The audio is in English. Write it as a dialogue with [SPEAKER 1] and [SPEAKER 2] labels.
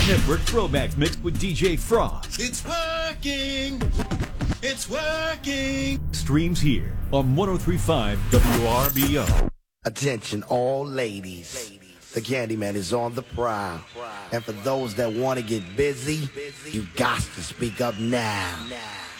[SPEAKER 1] Network Throwback Mix with DJ Frost.
[SPEAKER 2] It's working. It's working.
[SPEAKER 1] Streams here on 103.5 WRBO.
[SPEAKER 3] Attention all ladies. The Candyman is on the prowl. And for those that want to get busy, you got to speak up now.